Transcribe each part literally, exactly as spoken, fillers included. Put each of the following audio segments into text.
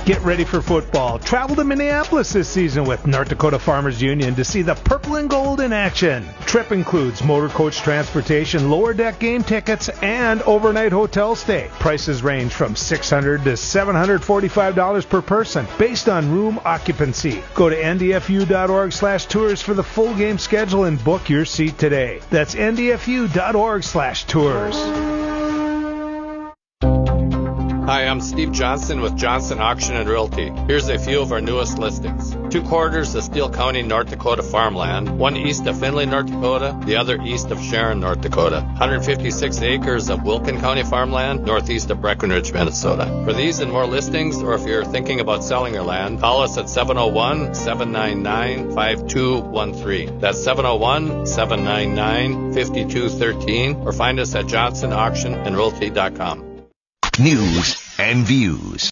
Get ready for football. Travel to Minneapolis this season with North Dakota Farmers Union to see the purple and gold in action. Trip includes motor coach transportation, lower deck game tickets, and overnight hotel stay. Prices range from six hundred dollars to seven hundred forty-five dollars per person based on room occupancy. Go to N D F U dot org slash tours for the full game schedule and book your seat today. That's N D F U dot org slash tours. Hi, I'm Steve Johnson with Johnson Auction and Realty. Here's a few of our newest listings. Two quarters of Steele County, North Dakota farmland, one east of Findlay, North Dakota, the other east of Sharon, North Dakota. one hundred fifty-six acres of Wilkin County farmland, northeast of Breckenridge, Minnesota. For these and more listings, or if you're thinking about selling your land, call us at seven oh one, seven nine nine, five two one three. That's seven oh one, seven nine nine, five two one three, or find us at johnson auction and realty dot com. News and views.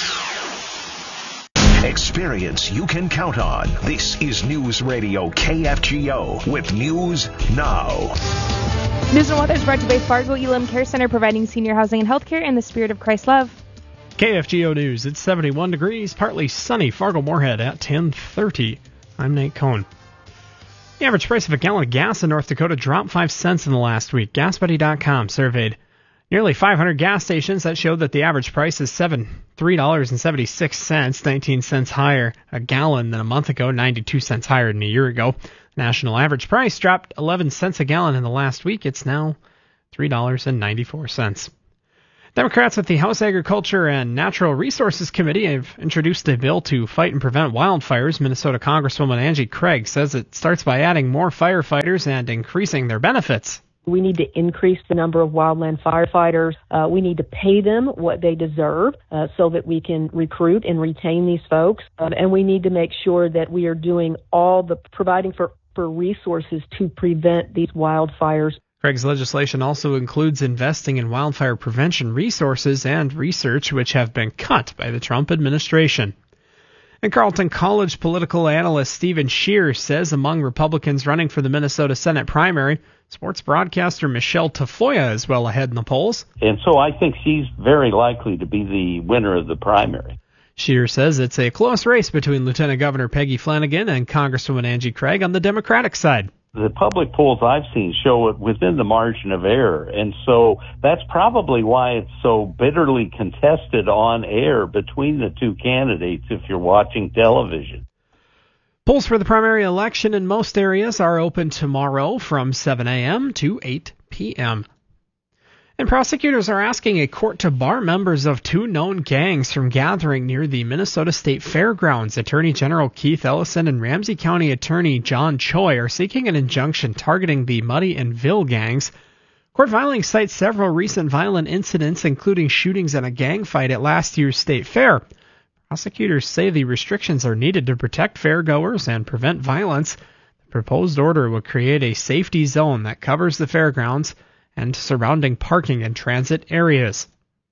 Experience you can count on. This is News Radio K F G O with News Now. News and weather is brought to you by Fargo Elam Care Center, providing senior housing and healthcare in the spirit of Christ love. K F G O News. It's seventy-one degrees, partly sunny. Fargo Moorhead at ten thirty. I'm Nate Cohn. The average price of a gallon of gas in North Dakota dropped five cents in the last week. gas buddy dot com surveyed nearly five hundred gas stations that showed that the average price is three dollars and seventy-six cents, nineteen cents higher a gallon than a month ago, ninety-two cents higher than a year ago. National average price dropped eleven cents a gallon in the last week. It's now three dollars and ninety-four cents. Democrats at the House Agriculture and Natural Resources Committee have introduced a bill to fight and prevent wildfires. Minnesota Congresswoman Angie Craig says it starts by adding more firefighters and increasing their benefits. We need to increase the number of wildland firefighters. Uh, we need to pay them what they deserve uh, so that we can recruit and retain these folks. Um, and we need to make sure that we are doing all the providing for, for resources to prevent these wildfires. Craig's legislation also includes investing in wildfire prevention resources and research, which have been cut by the Trump administration. And Carleton College political analyst Stephen Scheer says among Republicans running for the Minnesota Senate primary, sports broadcaster Michelle Tafoya is well ahead in the polls. And so I think she's very likely to be the winner of the primary. Scheer says it's a close race between Lieutenant Governor Peggy Flanagan and Congresswoman Angie Craig on the Democratic side. The public polls I've seen show it within the margin of error, and so that's probably why it's so bitterly contested on air between the two candidates if you're watching television. Polls for the primary election in most areas are open tomorrow from seven a.m. to eight p.m. And prosecutors are asking a court to bar members of two known gangs from gathering near the Minnesota State Fairgrounds. Attorney General Keith Ellison and Ramsey County Attorney John Choi are seeking an injunction targeting the Muddy and Ville gangs. Court filing cites several recent violent incidents, including shootings and a gang fight at last year's state fair. Prosecutors say the restrictions are needed to protect fairgoers and prevent violence. The proposed order would create a safety zone that covers the fairgrounds and surrounding parking and transit areas.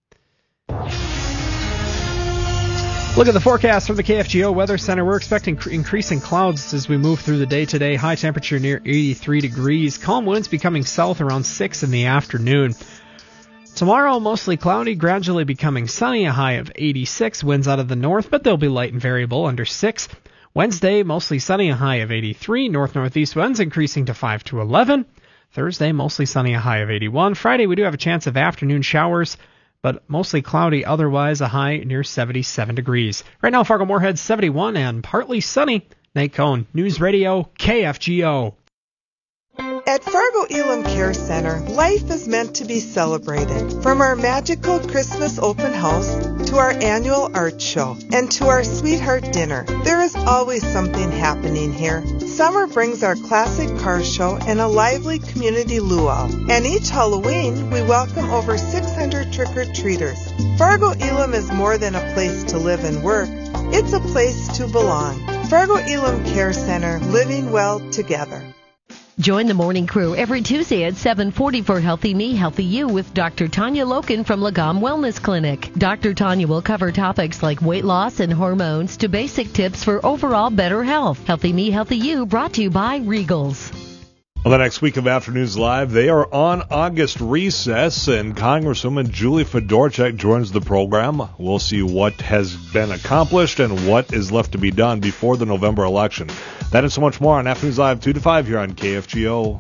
Look at the forecast from the K F G O Weather Center. We're expecting cr- increasing clouds as we move through the day today. High temperature near eighty-three degrees. Calm winds becoming south around six in the afternoon. Tomorrow, mostly cloudy, gradually becoming sunny, a high of eighty-six. Winds out of the north, but they'll be light and variable, under six. Wednesday, mostly sunny, a high of eighty-three. North-northeast winds increasing to five to eleven. Thursday, mostly sunny, a high of eighty-one. Friday, we do have a chance of afternoon showers, but mostly cloudy, otherwise a high near seventy-seven degrees. Right now, Fargo Moorhead seventy-one and partly sunny. Nate Cohn, News Radio, K F G O. At Fargo Elam Care Center, life is meant to be celebrated. From our magical Christmas open house to our annual art show and to our sweetheart dinner, there is always something happening here. Summer brings our classic car show and a lively community luau. And each Halloween, we welcome over six hundred trick-or-treaters. Fargo Elam is more than a place to live and work. It's a place to belong. Fargo Elam Care Center, living well together. Join the morning crew every Tuesday at seven forty for Healthy Me, Healthy You with Doctor Tanya Loken from Lagom Wellness Clinic. Doctor Tanya will cover topics like weight loss and hormones to basic tips for overall better health. Healthy Me, Healthy You brought to you by Regals. Well, the next week of Afternoons Live, they are on August recess, and Congresswoman Julie Fedorchak joins the program. We'll see what has been accomplished and what is left to be done before the November election. That and so much more on Afternoons Live two to five here on K F G O.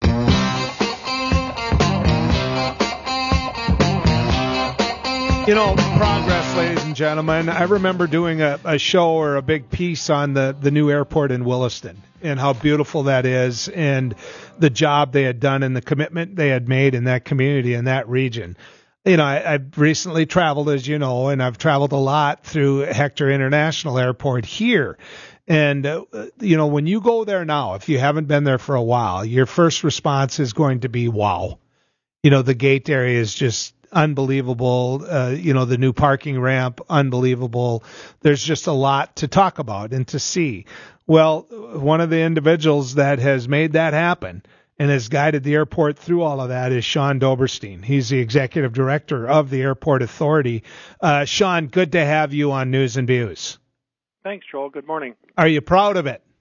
You know, progress, ladies and gentlemen. I remember doing a, a show or a big piece on the, the new airport in Williston and how beautiful that is and the job they had done and the commitment they had made in that community, in that region. You know, I, I've recently traveled, as you know, and I've traveled a lot through Hector International Airport here. And, uh, you know, when you go there now, if you haven't been there for a while, your first response is going to be, wow. You know, the gate area is just unbelievable. Uh, you know, the new parking ramp, unbelievable. There's just a lot to talk about and to see. Well, one of the individuals that has made that happen and has guided the airport through all of that is Sean Doberstein. He's the executive director of the Airport Authority. Uh, Sean, good to have you on News and Views. Thanks, Joel. Good morning. Are you proud of it?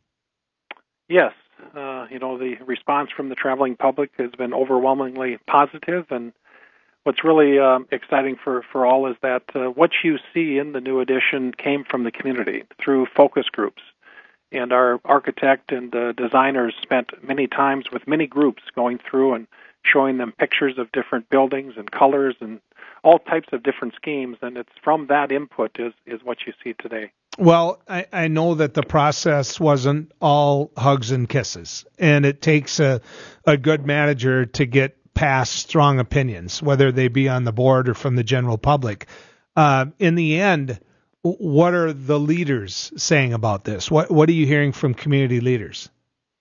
Yes. Uh, you know, the response from the traveling public has been overwhelmingly positive, and what's really um, exciting for, for all is that uh, what you see in the new addition came from the community through focus groups. And our architect and uh, designers spent many times with many groups going through and showing them pictures of different buildings and colors and all types of different schemes. And it's from that input is, is what you see today. Well, I, I know that the process wasn't all hugs and kisses, and it takes a, a good manager to get past strong opinions, whether they be on the board or from the general public. Uh, in the end, what are the leaders saying about this? What What are you hearing from community leaders?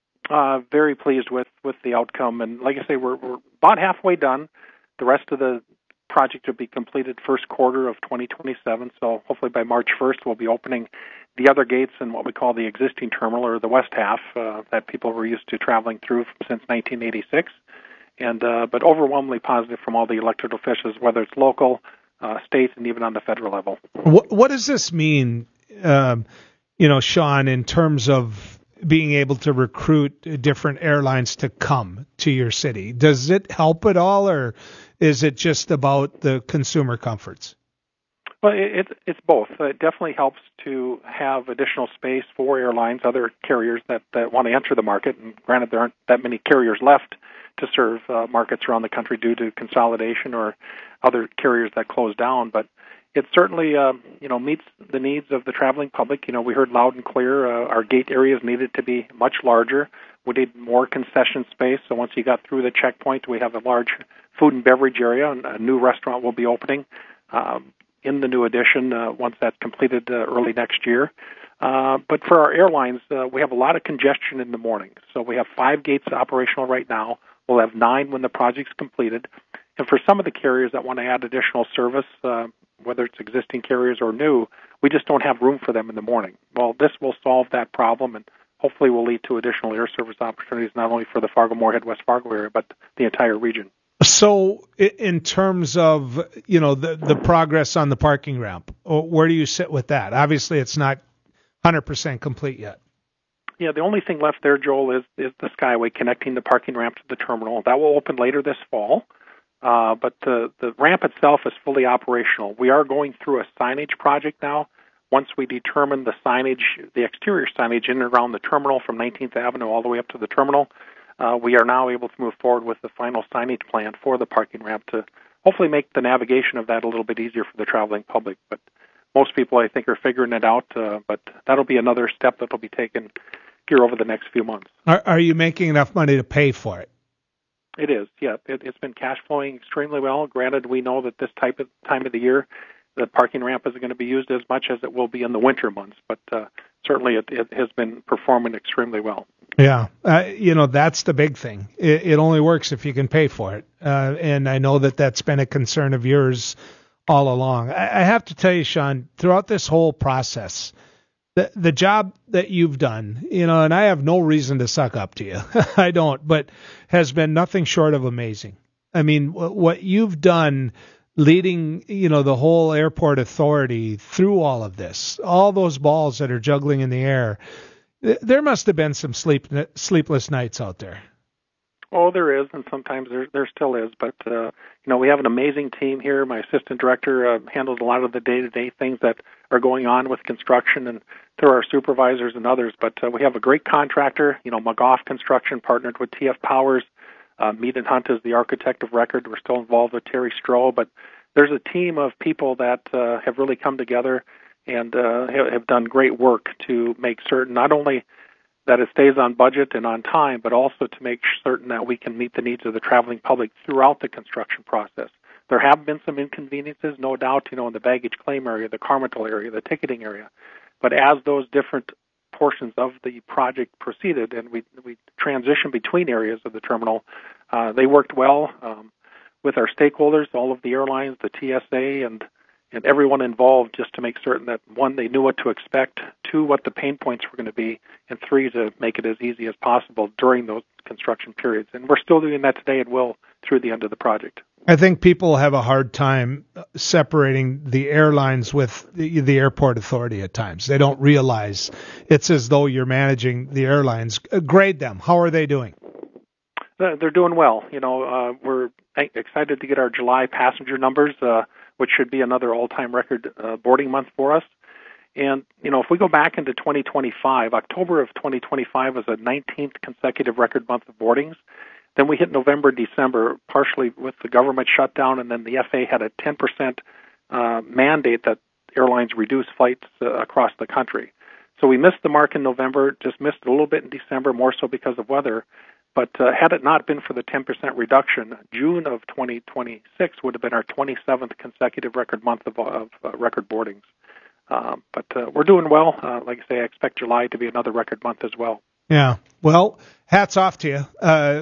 Uh, very pleased with, with the outcome. And like I say, we're, we're about halfway done. The rest of the project will be completed first quarter of twenty twenty-seven. So hopefully by March first, we'll be opening the other gates in what we call the existing terminal, or the west half, uh, that people were used to traveling through since nineteen eighty-six. And uh, but overwhelmingly positive from all the elected officials, whether it's local, uh, state, and even on the federal level. What, what does this mean, um, you know, Sean, in terms of being able to recruit different airlines to come to your city? Does it help at all, or is it just about the consumer comforts? Well, it, it's both. It definitely helps to have additional space for airlines, other carriers that, that want to enter the market. And granted, there aren't that many carriers left to serve uh, markets around the country due to consolidation or other carriers that close down. But it certainly, uh, you know, meets the needs of the traveling public. You know, we heard loud and clear uh, our gate areas needed to be much larger. We need more concession space. So once you got through the checkpoint, we have a large food and beverage area, and a new restaurant will be opening um, in the new addition uh, once that's completed uh, early next year. Uh, but for our airlines, uh, we have a lot of congestion in the morning. So we have five gates operational right now. We'll have nine when the project's completed. And for some of the carriers that want to add additional service, uh, whether it's existing carriers or new, we just don't have room for them in the morning. Well, this will solve that problem and hopefully will lead to additional air service opportunities, not only for the Fargo-Moorhead, West Fargo area, but the entire region. So in terms of, you know, the, the progress on the parking ramp, where do you sit with that? Obviously, it's not one hundred percent complete yet. Yeah, the only thing left there, Joel, is, is the Skyway connecting the parking ramp to the terminal. That will open later this fall, uh, but the, the ramp itself is fully operational. We are going through a signage project now. Once we determine the signage, the exterior signage in and around the terminal from nineteenth Avenue all the way up to the terminal, uh, we are now able to move forward with the final signage plan for the parking ramp to hopefully make the navigation of that a little bit easier for the traveling public. But most people, I think, are figuring it out, uh, but that'll be another step that will be taken here over the next few months. Are, are you making enough money to pay for it? It is, yeah. It, it's been cash flowing extremely well. Granted, we know that this type of time of the year, the parking ramp isn't going to be used as much as it will be in the winter months, but uh, certainly it, it has been performing extremely well. Yeah, uh, you know, that's the big thing. It, it only works if you can pay for it, uh, and I know that that's been a concern of yours all along. I, I have to tell you, Sean, throughout this whole process, the the job that you've done, you know, and I have no reason to suck up to you, I don't, but has been nothing short of amazing. I mean, w- what you've done leading, you know, the whole airport authority through all of this, all those balls that are juggling in the air, th- there must have been some sleep sleepless nights out there. Oh, there is, and sometimes there there still is. But uh, you know, we have an amazing team here. My assistant director uh, handles a lot of the day-to-day things that are going on with construction, and through our supervisors and others. But uh, we have a great contractor. You know, McGough Construction partnered with T F Powers. Uh, Mead and Hunt is the architect of record. We're still involved with Terry Stroh, but there's a team of people that uh, have really come together and uh, have, have done great work to make certain not only that it stays on budget and on time, but also to make certain that we can meet the needs of the traveling public throughout the construction process. There have been some inconveniences, no doubt, you know, in the baggage claim area, the Carmichael area, the ticketing area. But as those different portions of the project proceeded and we we transitioned between areas of the terminal, uh, they worked well um, with our stakeholders, all of the airlines, the T S A, and and everyone involved, just to make certain that, one, they knew what to expect, two, what the pain points were going to be, and three, to make it as easy as possible during those construction periods. And we're still doing that today and will through the end of the project. I think people have a hard time separating the airlines with the, the airport authority at times. They don't realize it's as though you're managing the airlines. Grade them. How are they doing? They're doing well. You know, uh, we're excited to get our July passenger numbers, uh, which should be another all-time record uh, boarding month for us. And, you know, if we go back into twenty twenty-five, October of twenty twenty-five was a nineteenth consecutive record month of boardings. Then we hit November, December, partially with the government shutdown, and then the F A A had a ten percent uh, mandate that airlines reduce flights uh, across the country. So we missed the mark in November, just missed it a little bit in December, more so because of weather. But uh, had it not been for the ten percent reduction, June of twenty twenty-six would have been our twenty-seventh consecutive record month of, of uh, record boardings. Um, but uh, we're doing well. Uh, like I say, I expect July to be another record month as well. Yeah. Well, hats off to you. Uh,